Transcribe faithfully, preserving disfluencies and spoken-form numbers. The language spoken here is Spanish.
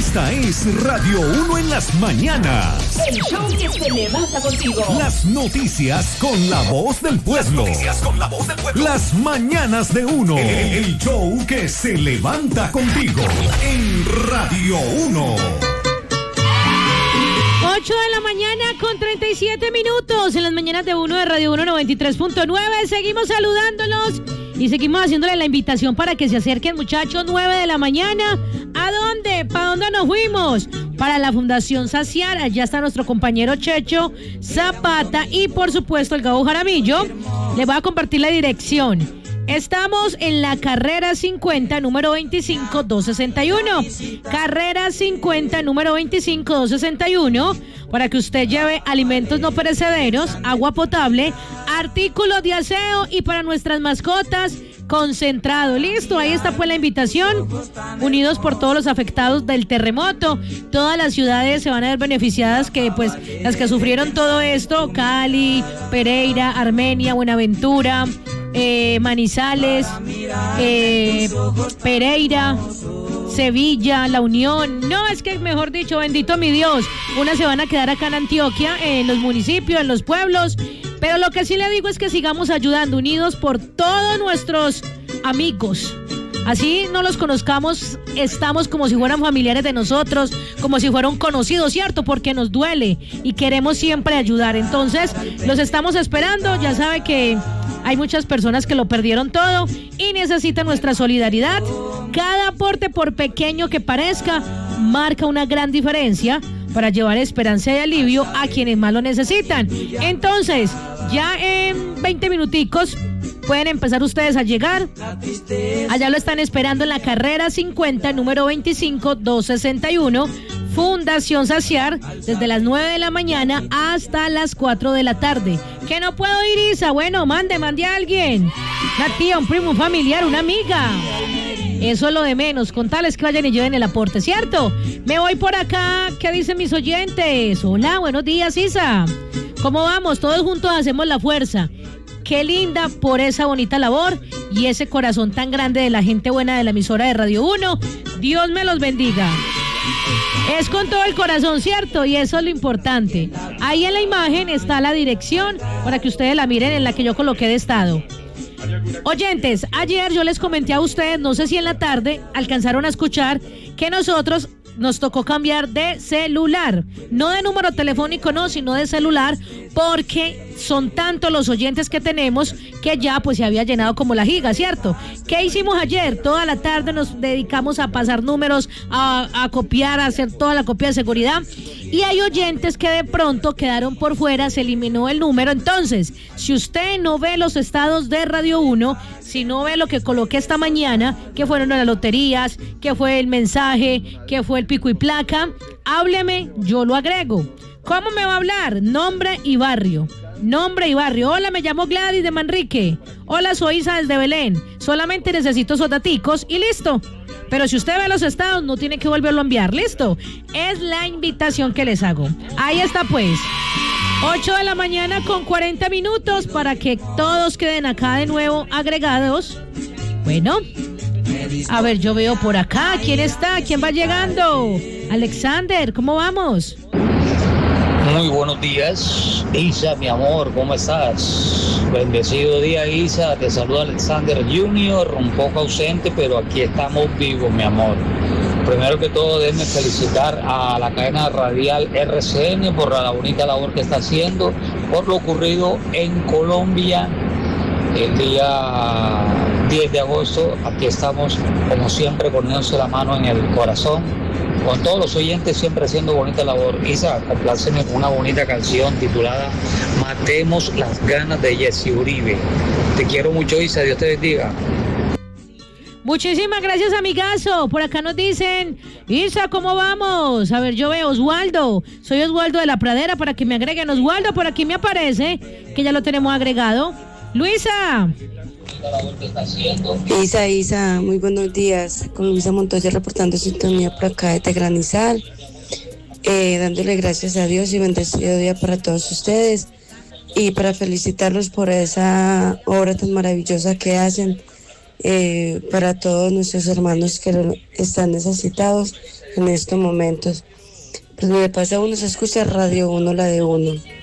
Esta es Radio uno en las mañanas. El show que se levanta contigo. Las noticias con la voz del pueblo. Las noticias con la voz del pueblo. Las mañanas de uno. El show que se levanta contigo en Radio uno. ocho de la mañana con treinta y siete minutos en las mañanas de uno de Radio uno noventa y tres punto nueve. Seguimos saludándolos y seguimos haciéndole la invitación para que se acerquen, muchachos. Nueve de la mañana. ¿A dónde? ¿Para dónde nos fuimos? Para la Fundación Saciar. Allá está nuestro compañero Checho Zapata y por supuesto el Gabo Jaramillo. Le voy a compartir la dirección. Estamos en la carrera cincuenta, número veinticinco, doscientos sesenta y uno. Carrera cincuenta, número veinticinco, doscientos sesenta y uno. Para que usted lleve alimentos no perecederos, agua potable, artículos de aseo y para nuestras mascotas, concentrado. Listo, ahí está pues la invitación. Unidos por todos los afectados del terremoto. Todas las ciudades se van a ver beneficiadas, que pues las que sufrieron todo esto: Cali, Pereira, Armenia, Buenaventura, eh, Manizales, eh, Pereira, Sevilla, La Unión. No, es que mejor dicho, bendito mi Dios, unas se van a quedar acá en Antioquia, en los municipios, en los pueblos. Pero lo que sí le digo es que sigamos ayudando, unidos por todos nuestros amigos. Así no los conozcamos, estamos como si fueran familiares de nosotros, como si fueran conocidos, ¿cierto? Porque nos duele y queremos siempre ayudar. Entonces, los estamos esperando. Ya sabe que hay muchas personas que lo perdieron todo y necesitan nuestra solidaridad. Cada aporte, por pequeño que parezca, marca una gran diferencia para llevar esperanza y alivio a quienes más lo necesitan. Entonces, ya en veinte minuticos pueden empezar ustedes a llegar. Allá lo están esperando en la carrera cincuenta, número veinticinco, doscientos sesenta y uno. Fundación Saciar, desde las nueve de la mañana hasta las cuatro de la tarde. ¿Que no puedo ir, Isa? Bueno, mande, mande a alguien. Una tía, un primo, un familiar, una amiga. Eso es lo de menos, con tales que vayan y lleven el aporte, ¿cierto? Me voy por acá. ¿Qué dicen mis oyentes? Hola, buenos días, Isa. ¿Cómo vamos? Todos juntos hacemos la fuerza. Qué linda por esa bonita labor y ese corazón tan grande de la gente buena de la emisora de Radio uno. Dios me los bendiga. Es con todo el corazón, ¿cierto? Y eso es lo importante. Ahí en la imagen está la dirección para que ustedes la miren, en la que yo coloqué de estado. Oyentes, ayer yo les comenté a ustedes, no sé si en la tarde alcanzaron a escuchar, que nosotros nos tocó cambiar de celular, no de número telefónico, no, sino de celular, porque son tantos los oyentes que tenemos que ya pues se había llenado como la giga, ¿cierto? ¿Qué hicimos ayer? Toda la tarde nos dedicamos a pasar números, a, a copiar, a hacer toda la copia de seguridad, y hay oyentes que de pronto quedaron por fuera, se eliminó el número. Entonces, si usted no ve los estados de Radio uno, si no ve lo que coloqué esta mañana, que fueron las loterías, que fue el mensaje, que fue el pico y placa, hábleme, yo lo agrego. ¿Cómo me va a hablar? Nombre y barrio. Nombre y barrio. Hola, me llamo Gladys de Manrique. Hola, soy Isa desde Belén. Solamente necesito esos daticos y listo. Pero si usted ve los estados, no tiene que volverlo a enviar. ¿Listo? Es la invitación que les hago. Ahí está pues. ocho de la mañana con cuarenta minutos para que todos queden acá de nuevo agregados. Bueno, a ver, yo veo por acá. ¿Quién está? ¿Quién va llegando? Alexander, ¿cómo vamos? Muy buenos días, Isa, mi amor, ¿cómo estás? Bendecido día, Isa, te saluda Alexander junior, un poco ausente, pero aquí estamos vivos, mi amor. Primero que todo, déjenme felicitar a la cadena radial R C N por la bonita labor que está haciendo, por lo ocurrido en Colombia el día diez de agosto. Aquí estamos, como siempre, poniéndose la mano en el corazón, con todos los oyentes, siempre haciendo bonita labor. Isa, compláceme con una bonita canción titulada Matemos las ganas, de Jessy Uribe. Te quiero mucho, Isa, Dios te bendiga. Muchísimas gracias, amigazo. Por acá nos dicen, Isa, ¿cómo vamos? A ver, yo veo Oswaldo. Soy Oswaldo de la Pradera, para que me agreguen. Oswaldo, por aquí me aparece, que ya lo tenemos agregado. Luisa. Isa, Isa, muy buenos días. Con Luisa Montoya reportando sintonía por acá de Tegranizal. Eh, dándole gracias a Dios y bendecido día para todos ustedes. Y para felicitarlos por esa obra tan maravillosa que hacen eh, para todos nuestros hermanos que lo están necesitados en estos momentos. Pues me pasa uno, se escucha Radio Uno, la de uno.